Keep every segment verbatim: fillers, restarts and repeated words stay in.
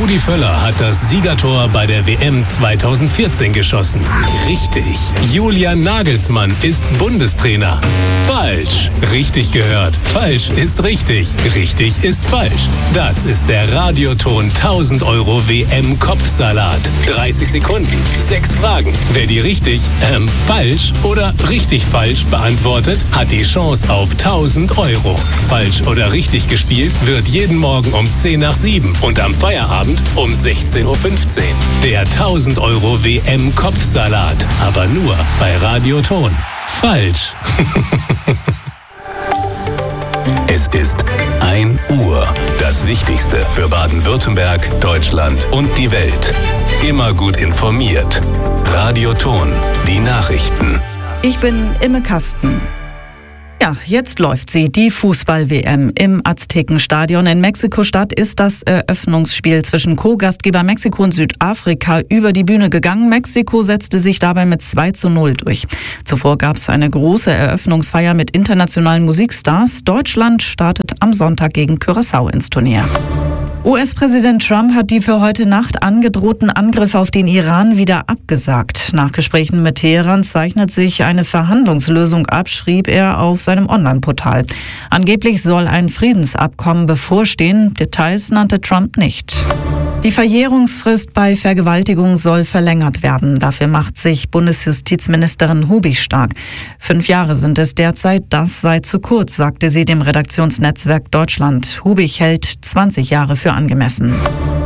Rudi Völler hat das Siegertor bei der W M zweitausendvierzehn geschossen. Richtig. Julian Nagelsmann ist Bundestrainer. Falsch. Richtig gehört. Falsch ist richtig. Richtig ist falsch. Das ist der Radioton tausend Euro W M-Kopfsalat. dreißig Sekunden, sechs Fragen. Wer die richtig, ähm, falsch oder richtig falsch beantwortet, hat die Chance auf tausend Euro. Falsch oder richtig gespielt wird jeden Morgen um zehn nach sieben und am Feierabend um sechzehn Uhr fünfzehn. Der tausend Euro W M-Kopfsalat. Aber nur bei Radioton. Falsch. Es ist ein Uhr. Das Wichtigste für Baden-Württemberg, Deutschland und die Welt. Immer gut informiert. Radioton. Die Nachrichten. Ich bin Imme Kasten. Ja, jetzt läuft sie, die Fußball-W M im Aztekenstadion in Mexiko-Stadt ist das Eröffnungsspiel zwischen Co-Gastgeber Mexiko und Südafrika über die Bühne gegangen. Mexiko setzte sich dabei mit zwei zu null durch. Zuvor gab es eine große Eröffnungsfeier mit internationalen Musikstars. Deutschland startet am Sonntag gegen Curaçao ins Turnier. U S-Präsident Trump hat die für heute Nacht angedrohten Angriffe auf den Iran wieder abgesagt. Nach Gesprächen mit Teheran zeichnet sich eine Verhandlungslösung ab, schrieb er auf seinem Online-Portal. Angeblich soll ein Friedensabkommen bevorstehen. Details nannte Trump nicht. Die Verjährungsfrist bei Vergewaltigung soll verlängert werden. Dafür macht sich Bundesjustizministerin Hubig stark. Fünf Jahre sind es derzeit, das sei zu kurz, sagte sie dem Redaktionsnetzwerk Deutschland. Hubig hält zwanzig Jahre für angemessen.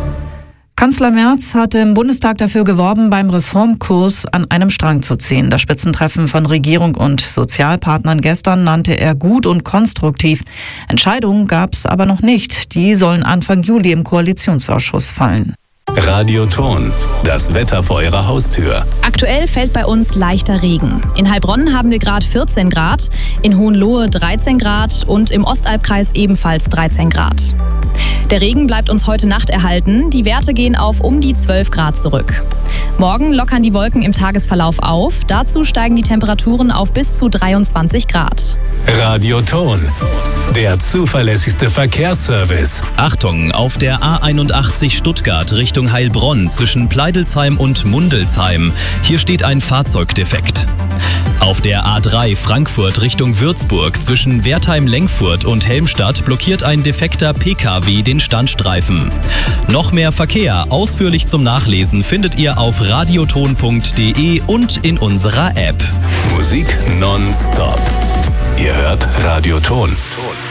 Kanzler Merz hatte im Bundestag dafür geworben, beim Reformkurs an einem Strang zu ziehen. Das Spitzentreffen von Regierung und Sozialpartnern gestern nannte er gut und konstruktiv. Entscheidungen gab es aber noch nicht. Die sollen Anfang Juli im Koalitionsausschuss fallen. Radioton. Das Wetter vor Ihrer Haustür. Aktuell fällt bei uns leichter Regen. In Heilbronn haben wir gerade vierzehn Grad, in Hohenlohe dreizehn Grad und im Ostalbkreis ebenfalls dreizehn Grad. Der Regen bleibt uns heute Nacht erhalten. Die Werte gehen auf um die zwölf Grad zurück. Morgen lockern die Wolken im Tagesverlauf auf. Dazu steigen die Temperaturen auf bis zu dreiundzwanzig Grad. Radioton. Der zuverlässigste Verkehrsservice. Achtung, auf der A einundachtzig Stuttgart Richtung Heilbronn zwischen Pleidelsheim und Mundelsheim. Hier steht ein Fahrzeugdefekt. Auf der A drei Frankfurt Richtung Würzburg zwischen Wertheim-Lengfurt und Helmstadt blockiert ein defekter P K W den Standstreifen. Noch mehr Verkehr ausführlich zum Nachlesen findet ihr auf radioton punkt de und in unserer App. Musik nonstop. Ihr hört Radioton.